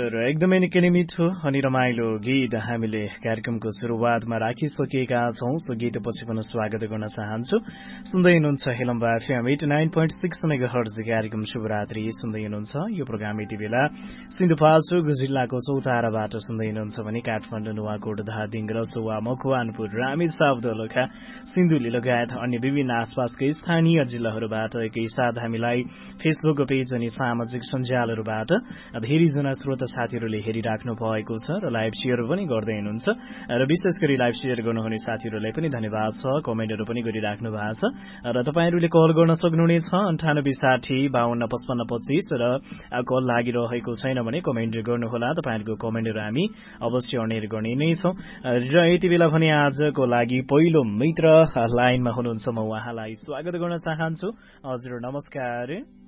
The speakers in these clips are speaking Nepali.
हजुर एकदमै निकै नै मिठो अनि रमाइलो गीत हामीले कार्यक्रमको सुरुवातमा राखिसकेका छौं। सो गीतपछि पनि स्वागत गर्न चाहन्छु। सुन्दै हुनुहुन्छ हेलम्बा एफएम 89.6 मेगाहर्ज कार्यक्रम शुभरात्रि सुन्दै हुनुहुन्छ। यो प्रोग्राम यति बेला सिन्धुपाल्चोक जिल्लाको चौताराबाट सुन्दै हुनुहुन्छ भने काठमाडौँ, नुवाकोट, धादिङ, रसुवा, मकवानपुर, रामेछाप, दोलखा, सिन्धुली लगायत अन्य विभिन्न आसपासकै स्थानीय जिल्लाहरूबाट एकैसाथ हामीलाई फेसबुक पेज अनि सामाजिक सञ्जालहरूबाट धेरैजना श्रोता साथीहरूले हेरिराख्नु भएको छ र लाइभ शेयर पनि गर्दै हुनुहुन्छ र विशेष गरी लाइभ शेयर गर्नुहुने साथीहरूलाई पनि धन्यवाद छ। कमेन्टहरू पनि गरिराख्नु भएको छ र तपाईँहरूले कल गर्न सक्नुहुनेछ 9860525525 र कल लागिरहेको छैन भने कमेन्ट गर्नुहोला। तपाईँहरूको कमेन्टहरू हामी अवश्य अनेर गर्ने नै छौं। र यति बेला भने आजको लागि पहिलो मित्र लाइनमा हुनुहुन्छ, म उहाँलाई स्वागत गर्न चाहन्छु। हजुर नमस्कार।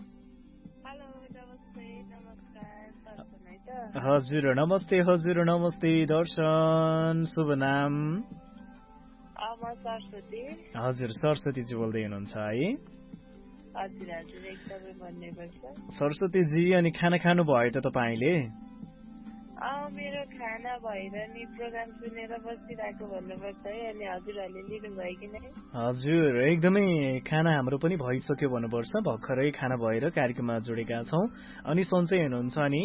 हजुर नमस्ते दर्शन, शुभ नाम? हजुर सरस्वतीजी बोल्दै हुनुहुन्छ है? सरस्वतीजी अनि खाना खानु भयो त तपाईँले? मेरो खाना भएर नि प्रोग्राम सुनेर बसिरहेको भन्नुपर्छ है। अनि हजुरहरूले लिनुभयो कि नै? हजुर एकदमै खाना हाम्रो पनि भइसक्यो भन्नुपर्छ। भर्खरै खाना भएर कार्यक्रममा जोडेका छौं। अनि सन्चै हुनुहुन्छ नि?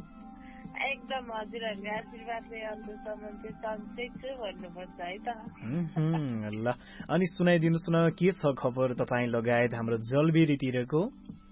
एकदम हजुरहरूले आशीर्वादले अन्तसम्म चाहिँ सन्चै छु भन्नुपर्छ है त। ल अनि सुनाइदिनुहोस् न, के छ खबर तपाईँ लगायत हाम्रो जलबिरीतिरको?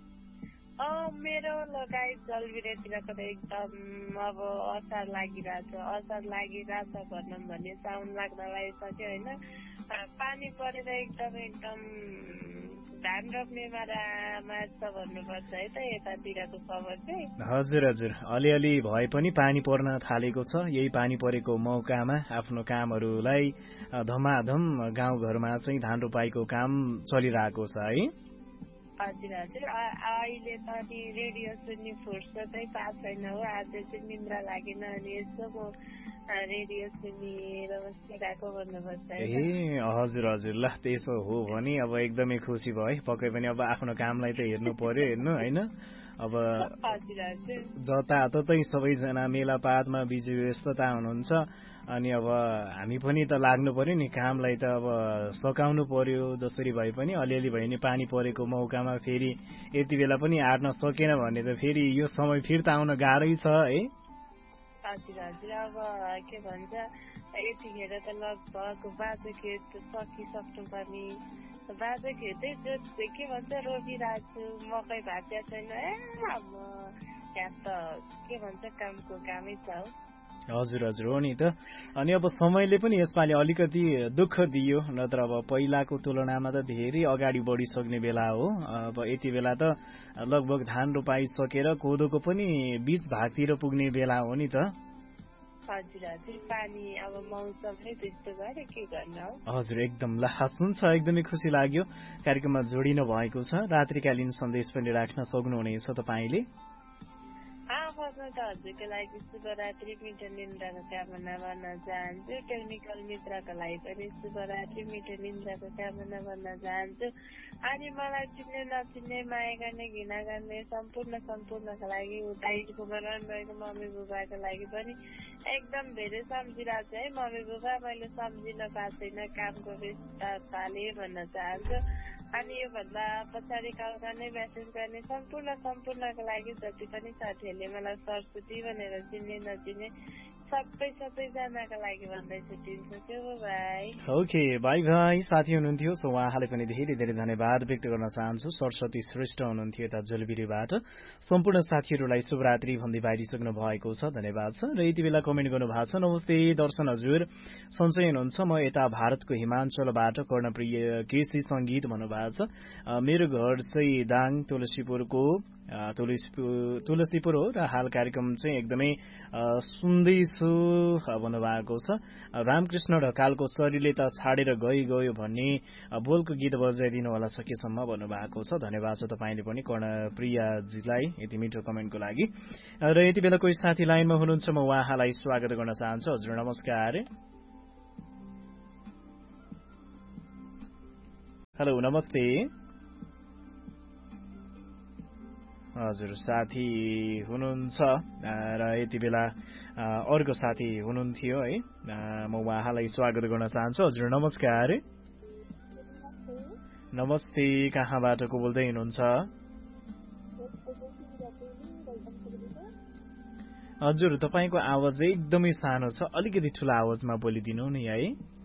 मेरो लगायत जलबिरीतिरको त एकदम अब असार लागिरहेछ भनौँ भने साउन लाग्न लागिसक्यो होइन। पानी परेर एकदम धान रोप्ने मारामा छ भन्नुपर्छ है त यतातिरको खबर चाहिँ। हजुर अलिअलि भए पनि पानी पर्न थालेको छ। यही पानी परेको मौकामा आफ्नो कामहरूलाई धमाधम गाउँघरमा चाहिँ धान रोपाईको काम चलिरहेको छ है। हजुर अहिले त नि रेडियो सुन्ने फुर्सदै पाएको छैन हो। आज चाहिँ निन्द्रा लागेन अनि यसो म रेडियो सुनेर बसिरहेको भन्नुपर्छ। ए हजुर ल त्यसो हो भने अब एकदमै खुसी भयो। पक्कै पनि अब आफ्नो कामलाई त हेर्नु पर्यो होइन। अब जताततै सबैजना मेलापातमा बिजी व्यस्तता हुनुहुन्छ अनि अब हामी पनि त लाग्नु पर्यो नि कामलाई त अब सकाउनु पर्यो। जसरी भए पनि अलिअलि भए नि पानी परेको मौकामा फेरि यति बेला पनि आट्न सकेन भने त फेरि यो समय फिर्ता आउन गाह्रै छ है। हजुर अब के भन्छ यतिखेर त लगभग बाँझो खेत सकिसक्नु पर्ने। बाँझो खेतै के भन्छ रोपिरहेको छु। मकै भाँचिया छैन अब यहाँ त के भन्छ कामको कामै छ हौ। हजुर हो नि त। अनि अब समयले पनि यसपालि अलिकति दुःख दियो, नत्र अब पहिलाको तुलनामा त धेरै अगाडि बढिसक्ने बेला हो। अब यति बेला त लगभग धान रोपाई सकेर कोदोको पनि बीच भागतिर पुग्ने बेला हो नि त। हजुर पानी अब मौसम नै त्यस्तो गरे के गर्न हो। हजुर एकदम हुन्छ, एकदमै खुसी लाग्यो कार्यक्रममा जोडिनु भएको छ। रात्रिकालीन सन्देश पनि राख्न सक्नुहुनेछ तपाईँले। हजुरको लागि शुभरात्रि, मिठो निन्द्राको कामना गर्न चाहन्छु। टेक्निकल मित्रको लागि पनि शुभरात्रि, मिठो निन्द्राको कामना गर्न चाहन्छु। अनि मलाई चिन्ने नचिन्ने माया गर्ने घृणा गर्ने सम्पूर्णको लागि उता स्कुलमा रहनुभएको मम्मी बुबाको लागि पनि एकदम धेरै सम्झिरहेको छु है। मम्मी बुबा मैले सम्झिन पाएको छैन, कामको व्यस्तताले भन्न चाहन्छु। अनि योभन्दा पछाडि कल गर्ने म्यासेज गर्ने सम्पूर्णको लागि जति पनि साथीहरूले मलाई सरस्वती भनेर चिन्ने नचिन्ने सबैजनाको लागि भन्दै छुट्टिन्छु। Okay by. साथी हुनुहुन्थ्यो सो उहाँलाई पनि धेरै धन्यवाद व्यक्त गर्न चाहन्छु। सरस्वती श्रेष्ठ हुनुहुन्थ्यो यता जलबिरीबाट। सम्पूर्ण साथीहरूलाई शुभरात्रि भन्दै बाहिरिसक्नु भएको छ, धन्यवाद छ। र यति बेला कमेन्ट गर्नु भएको छ, नमस्ते दर्शन हजुर सन्चै हुनुहुन्छ? म यता भारतको हिमाञ्चलबाट कर्णप्रिय केसी सङ्गीत भन्नुभएको छ। मेरो घर चाहिँ दाङ तुलसीपुर हो र हाल कार्यक्रम चाहिँ एकदमै सुन्दैछु भन्नुभएको छ। रामकृष्ण ढकालको शरीरले त छाडेर गयो भन्ने बोलको गीत बजाइदिनु होला सकेसम्म भन्नुभएको छ। धन्यवाद छ तपाईँले पनि कर्णप्रियाजीलाई यति मिठो कमेन्टको लागि। र यति बेला कोही साथी लाइनमा हुनुहुन्छ, म उहाँलाई स्वागत गर्न चाहन्छु। हजुर नमस्कार। हेलो नमस्ते। हजुर साथी हुनुहुन्छ र यति बेला अर्को साथी हुनुहुन्थ्यो है म उहाँलाई स्वागत गर्न चाहन्छु। हजुर नमस्कार। नमस्ते, कहाँबाट को बोल्दै हुनुहुन्छ? हजुर तपाईँको आवाज एकदमै सानो छ, अलिकति ठुलो आवाजमा बोलिदिनु नि है।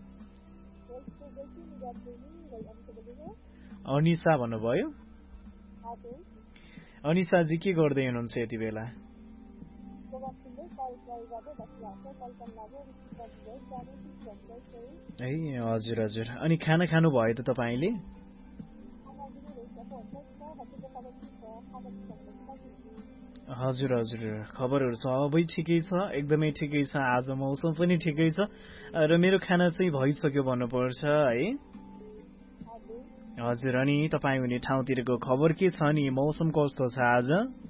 अनिसा भन्नुभयो? अनिसाजी के गर्दै हुनुहुन्छ यति बेला? ए हजुर हजुर, अनि खाना खानु भयो त तपाईँले? हजुर हजुर, खबरहरू सबै ठिकै छ, एकदमै ठिकै छ। आज मौसम पनि ठिकै छ र मेरो खाना चाहिँ भइसक्यो भन्नुपर्छ है। हजुर, अनि तपाईँ हुने ठाउँतिरको खबर के छ नि? मौसम कस्तो छ आज?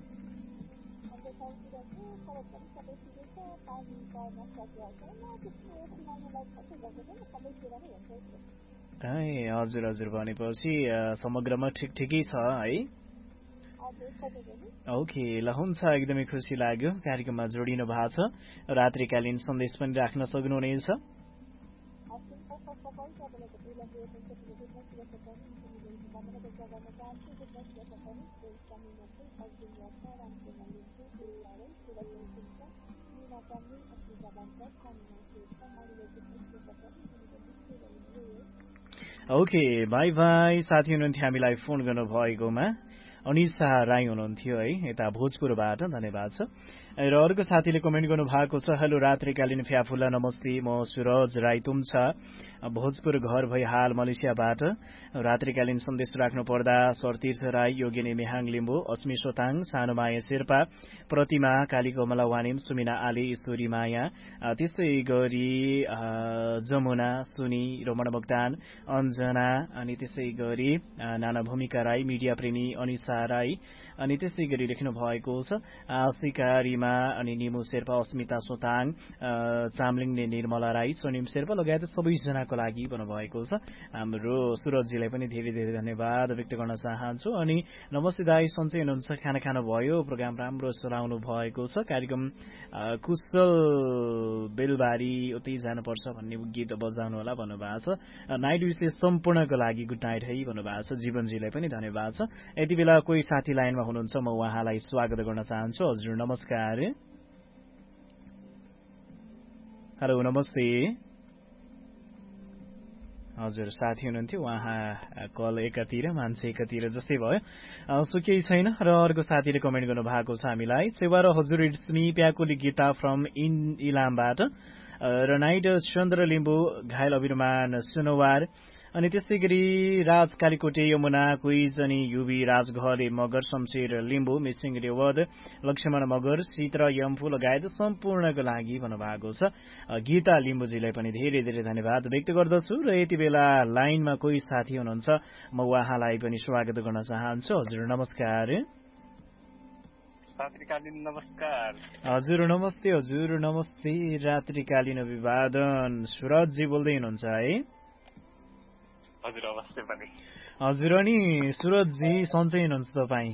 हजुर हजुर, भनेपछि समग्रमा ठिकै छ है। ओके, ल हुन्छ, एकदमै खुसी लाग्यो कार्यक्रममा जोडिनु भएको छ। रात्रिकालीन सन्देश पनि राख्न सक्नुहुनेछ। Okay, by by. साथी हुनुहुन्थ्यो हामीलाई फोन गर्नुभएकोमा। अनिसा राई हुनुहुन्थ्यो है, यता भोजपुरबाट, धन्यवाद छ। र अर्को साथीले कमेन्ट गर्नु भएको छ, हेलो रात्रिकालीन फ्याफुल्ला, नमस्ते, म सुरज राई तुम्छा, भोजपुर घर भई हाल मलेसियाबाट। रात्रिकालीन सन्देश राख्नु पर्दा सरतीर्थ राई, योगिनी मेहाङ लिम्बू, अस्मी सोताङ, सानुमाया शेर्पा, प्रतिमा कालीकमला वानिम, सुमिना आली, ईश्वरी माया, त्यस्तै गरी जमुना सुनी, रमण बगदान, अञ्जना, अनि त्यसै गरी नाना भूमिका राई, मिडिया प्रेमी अनिसा राई, अनि त्यसै गरी लेख्नु भएको छ आशिका रिमा, अनि निमु शेर्पा, अस्मिता सोताङ, चामलिङले निर्मला राई, सोनिम शेर्पा लगायत सबैजनाको लागि भन्नुभएको छ। हाम्रो सुरजजीलाई पनि धेरै धेरै धन्यवाद व्यक्त गर्न चाहन्छु। अनि नमस्ते दाई, सन्चै हुनुहुन्छ? खाना खानुभयो? प्रोग्राम राम्रो चलाउनु भएको छ। कार्यक्रम कुशल बेलबारी उतै जानुपर्छ भन्ने गीत बजाउनु होला भन्नुभएको छ। नाइट विशेष सम्पूर्णको लागि गुड नाइट है भन्नुभएको छ। जीवनजीलाई पनि धन्यवाद छ। यति बेला कोही साथी लाइनमा हुनुहुन्छ, म उहाँलाई स्वागत गर्न चाहन्छु। हजुर नमस्कार। हेलो नमस्ते। हजुर साथी हुनुहुन्थ्यो, उहाँ कल एकातिर मान्छे एकातिर जस्तै भयो, सो केही छैन। र अर्को साथीले कमेन्ट गर्नु भएको छ हामीलाई, सेवा र हजुर it's me Pyakuli Gita from इलामबाट, र नाइट चन्द्र लिम्बू, घायल अभिमान सुनवार, अनि त्यसै गरी राज कालीकोटे, यमुना क्विज, अनि युबी राजघरे मगर, शमशेर लिम्बू, मिसिङ रेवद, लक्ष्मण मगर, शीत र यम्फू लगायत सम्पूर्णको लागि भन्नुभएको छ। गीता लिम्बूजीलाई पनि धेरै धेरै धन्यवाद व्यक्त गर्दछु। र यति बेला लाइनमा कोही साथी हुनुहुन्छ, म उहाँलाई पनि स्वागत गर्न चाहन्छु। हजुर नमस्कार। रात्रिकालीन नमस्कार। हजुर नमस्ते। हजुर नमस्ते। रात्रिकालीन अभिवादन। सुरजजी बोल्दै हुनुहुन्छ है? हजुर अवश्य पनि। हजुर, अनि सुरजजी सन्चै हुनुहुन्छ तपाईँ?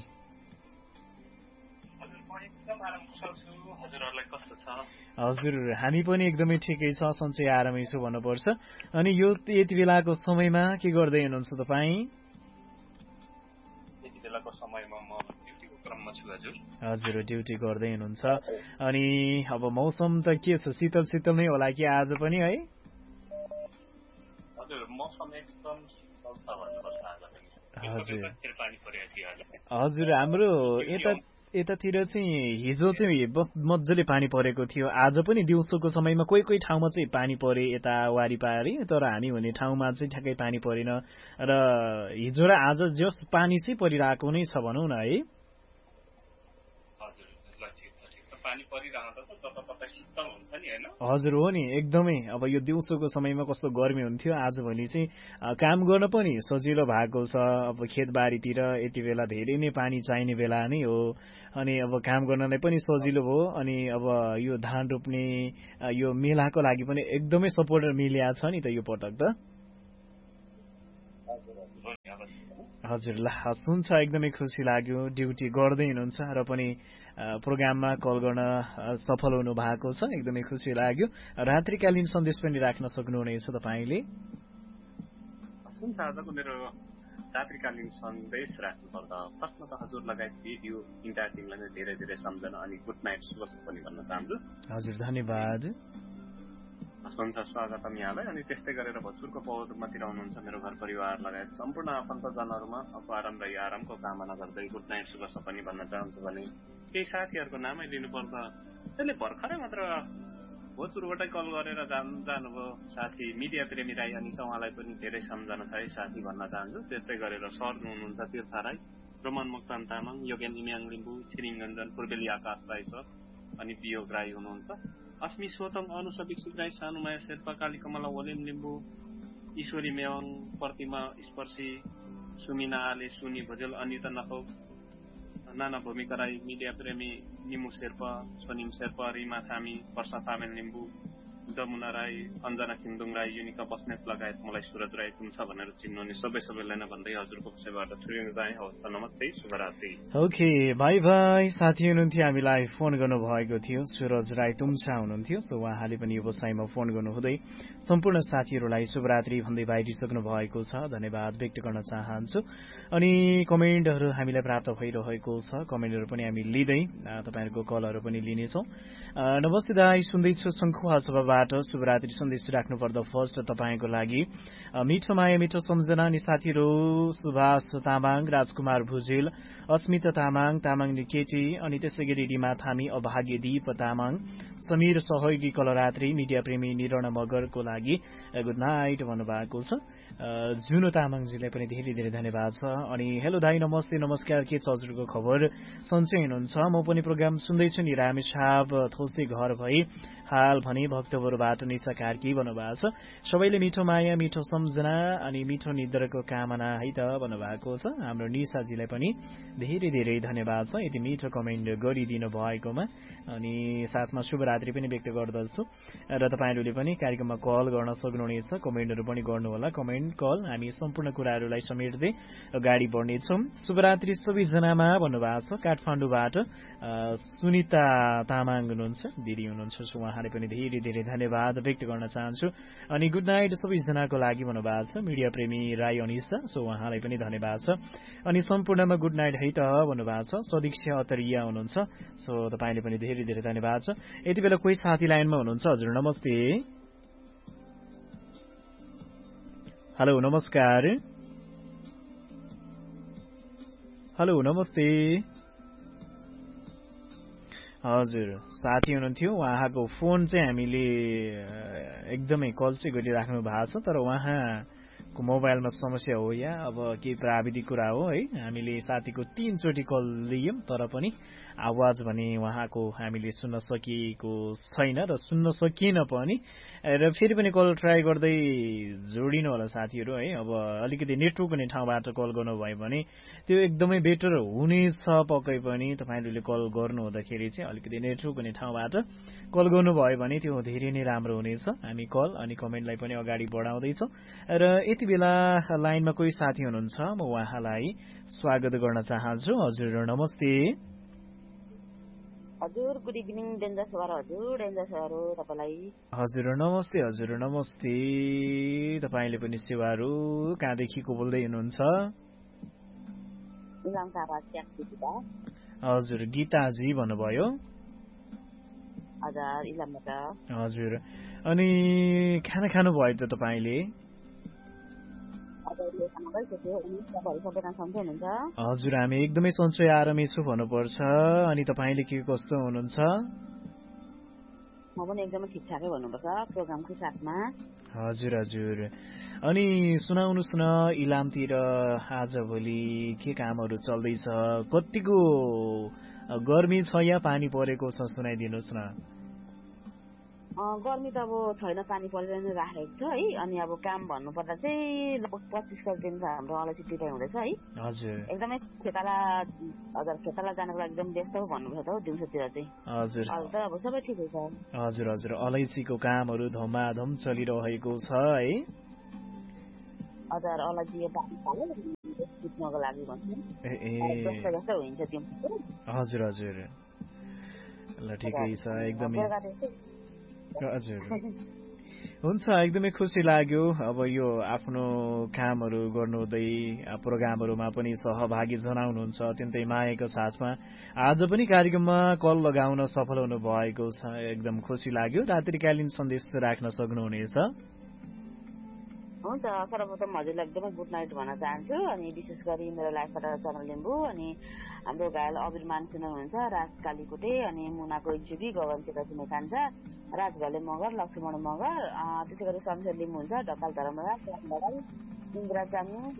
हजुर हामी पनि एकदमै ठिकै छ, सन्चै आरामै छु भन्नुपर्छ। अनि यो यति बेलाको समयमा के गर्दै हुनुहुन्छ तपाईँ? यति बेलाको समयमा म ड्युटीको क्रममा छु। हजुर ड्युटी गर्दै हुनुहुन्छ। अनि अब मौसम त के छ, शीतल शीतल नै होला कि आज पनि है? हजुर हाम्रो यतातिर चाहिँ हिजो चाहिँ मजाले पानी परेको थियो। आज पनि दिउँसोको समयमा कोही कोही ठाउँमा चाहिँ पानी परे यता वारिपारी, तर हामी हुने ठाउँमा चाहिँ ठ्याक्कै पानी परेन। र हिजो र आज जस पानी चाहिँ परिरहेको नै छ भनौँ न है। हजुर हो नि, एकदमै। अब यो दिउँसोको समयमा कस्तो गर्मी हुन्थ्यो, आजभोलि चाहिँ काम गर्न पनि सजिलो भएको छ। अब खेतबारीतिर यति बेला धेरै नै पानी चाहिने बेला नै हो, अनि अब काम गर्नलाई पनि सजिलो भयो। अनि अब यो धान रोप्ने यो मेलाको लागि पनि एकदमै सपोर्ट मिलिया छ नि त यो पटक त। हजुर ल सुन्छ एकदमै खुसी लाग्यो ड्युटी गर्दै हुनुहुन्छ र पनि प्रोग्राममा कल गर्न सफल हुनु भएको छ एकदमै खुसी लाग्यो रात्रिकालीन सन्देश पनि राख्न सक्नुहुनेछ तपाईँले हुन्छ आजको मेरो रात्रिकालीन सन्देश राख्नुपर्दा प्रश्न त हजुर लगायत रेडियो इन्टायर टिमलाई नै धेरै धेरै सम्झना अनि गुड नाइट शुभ पनि भन्न चाहन्छु हजुर धन्यवाद हुन्छ स्वागतम यहाँलाई अनि त्यस्तै गरेर भोजपुरको पौरमा हुनुहुन्छ मेरो घर परिवार लगायत सम्पूर्ण आफन्तजनहरूमा आराम र आरामको कामना गर्दै गुड नाइट शुभ पनि भन्न चाहन्छु भने केही साथीहरूको नामै लिनुपर्दा त्यसले भर्खरै मात्र भोजपुरबाटै कल गरेर जानुभयो साथी मिडिया प्रेमी राई अनि उहाँलाई पनि धेरै सम्झना छ है साथी भन्न चाहन्छु त्यस्तै गरेर सर हुनुहुन्छ तीर्थ राई रोमन मोक्तान तामाङ योगेन इम्याङ लिम्बू छिरिङ गञ्जन पूर्वेली आकाश राई सर अनि वियोग राई हुनुहुन्छ अस्मी सोतङ अनुसबिक राई सानुमाया शेर्पा कालीकमला ओलिम लिम्बू ईश्वरी मेवाङ प्रतिमा स्पर्शी सुमिना आले सुनी भोजेल अनिता नखौ नाना भूमिका राई मिडिया प्रेमी निमु शेर्पा सोनिम शेर्पा रिमा थामी वर्षा तामेल लिम्बू जमुना राई अञ्जना खिमदुङ राई युनिका बस्नेत लगायत मलाई सुरज राई कुन छ भनेर चिन्नुहुने सबैलाई नै भन्दै हजुरको विषयबाट छुट्टिन जाए हवस् नमस्ते शुभरात्रि ओके बाई बाई साथी हुनुहुन्थ्यो हामीलाई फोन गर्नुभएको थियो सुरज राई तुम्छा हुनुहुन्थ्यो सो उहाँले पनि व्यवसायमा फोन गर्नुहुँदै सम्पूर्ण साथीहरूलाई शुभरात्रि भन्दै बाहिरिसक्नु भएको छ धन्यवाद व्यक्त गर्न चाहन्छु अनि कमेन्टहरू हामीलाई प्राप्त भइरहेको छ कमेन्टहरू पनि हामी लिँदै तपाईँहरूको कलहरू पनि लिनेछौँ नमस्ते दाई सुन्दैछु शङ्खुवा सभाबाट शुभरात्रि सन्देश राख्नुपर्दा फर्स्ट तपाईँको लागि मिठो माया मिठो सम्झना अनि साथीहरू सुभाष तामाङ राजकुमार भुजेल अस्मिता तामाङ तामाङ निकेटी अनि त्यसै गरी रिमा थामी अभाग्य दीप तामाङ समीर सहयोगी कलरात्री मिडिया प्रेमी निरण मगरको लागि गुड नाइट भन्नुभएको छ जुनो तामाङजीलाई पनि धेरै धेरै धन्यवाद छ अनि हेलो दाई नमस्ते नमस्कार के छ हजुरको खबर सन्चै हुनुहुन्छ म पनि प्रोग्राम सुन्दैछु नि रामेछाप थोस्दै घर भई हाल भने भक्तपुरबाट निशा कार्की भन्नुभएको छ सबैले मिठो माया मिठो सम्झना अनि मिठो निद्राको कामना है त भन्नुभएको छ हाम्रो निशाजीलाई पनि धेरै धेरै धन्यवाद छ यति मिठो कमेन्ट गरिदिनु भएकोमा अनि साथमा शुभरात्रि पनि व्यक्त गर्दछु र तपाईँहरूले पनि कार्यक्रममा कल गर्न सक्नुहुनेछ कमेन्टहरू पनि गर्नुहोला कमेन्ट कल हामी सम्पूर्ण कुराहरूलाई समेट्दै अगाडि बढ्नेछौँ शुभरात्रि सबैजनामा भन्नुभएको छ काठमाडौँबाट सुनिता तामाङ हुनुहुन्छ दिदी हुनुहुन्छ उहाँले पनि धेरै धेरै धन्यवाद व्यक्त गर्न चाहन्छु अनि गुड नाइट सबैजनाको लागि भन्नुभएको छ मिडिया प्रेमी राई अनिसा सो उहाँलाई पनि धन्यवाद छ अनि सम्पूर्णमा गुड नाइट है त भन्नुभएको छ सदीक्षा अतरिया हुनुहुन्छ सो तपाईँले पनि धेरै धेरै धन्यवाद छ यति बेला कोही साथी लाइनमा हुनुहुन्छ हजुर नमस्ते हेलो नमस्कार हेलो नमस्ते हजुर साथी हुनुहुन्थ्यो उहाँको फोन चाहिँ हामीले एकदमै कल चाहिँ गरिराख्नु भएको छ तर उहाँको मोबाइलमा समस्या हो या अब केही प्राविधिक कुरा हो है हामीले साथीको 3 चोटि कल लियौं तर पनि आवाज भने उहाँको हामीले सुन्न सकिएको छैन र सुन्न सकिएन पनि र फेरि पनि कल ट्राई गर्दै जोडिनु होला साथीहरू है अब अलिकति नेटवर्क हुने ठाउँबाट कल गर्नुभयो भने त्यो एकदमै बेटर हुनेछ पक्कै पनि तपाईँहरूले कल गर्नु हुँदाखेरि चाहिँ अलिकति नेटवर्क हुने ठाउँबाट कल गर्नुभयो भने त्यो धेरै नै राम्रो हुनेछ हामी कल अनि कमेन्टलाई पनि अगाडि बढाउँदैछौँ र यति बेला लाइनमा कोही साथी हुनुहुन्छ म उहाँलाई स्वागत गर्न चाहन्छु हजुर नमस्ते हजुर गुड इभिनिङ डेन्जर सर हजुर डेन्जर सर तपाईलाई हजुर नमस्ते तपाईले पनि सेवाहरू कहाँदेखि को बोल्दै हुनुहुन्छ हजुर गीताजी भन्नुभयो हजुर इलामबाट हजुर अनि खाना खानु भयो त तपाईले हजुर हामी एकदमै सन्चै आरामै छु भन्नुपर्छ अनि तपाईले के कस्तो हुनुहुन्छ म पनि एकदमै ठिकठाकै भन्नुपर्छ प्रोग्रामको साथमा हजुर हजुर अनि सुनाउनुस् न इलामतिर आजभोलि के कामहरू चल्दैछ कतिको गर्मी छ या पानी परेको छ सुनाइदिनुहोस् न गर्मी त अब छैन पानी परेर नै राखेको छ है अनि अब काम भन्नुपर्दा चाहिँ लगभग 25 दिन हाम्रो अलैँची टिपाइ हुँदैछ है हजुर एकदमै खेताला जानको लागि एकदम व्यस्त भन्नुपर्छ त हौ दिउँसोतिर चाहिँ हजुर अहिले त अब सबै ठिकै छ हजुर हजुर अलैँचीको कामहरू धमाधम चलिरहेको छ है हजुर अलैँची जित्नको लागि भन्छु ए जस्तो हुन्छ त्यो हजुर हजुर ल ठिकै छ एकदमै हजुर हुन्छ एकदमै खुसी लाग्यो अब यो आफ्नो कामहरू गर्नुहुँदै प्रोग्रामहरूमा पनि सहभागी जनाउनुहुन्छ अत्यन्तै मायाको साथमा आज पनि कार्यक्रममा कल लगाउन सफल हुनु भएको छ एकदम खुसी लाग्यो रात्रिकालीन सन्देश राख्न सक्नुहुनेछ हुन्छ सर्वप्रथम हजुरलाई एकदमै गुड नाइट भन्न चाहन्छु अनि विशेष गरी मेरो लाइफबाट चरण लिम्बू अनि हाम्रो घायल अबिरमान सिन्हा हुनुहुन्छ राज कालीकोटे अनि मुनाको इन्चुकी गगन चेताचिने कान्छा राज घले मगर लक्ष्मण मगर त्यसै गरी शमशेर लिम्बू हुन्छ ढकाल धरमरा इन्द्रा चामु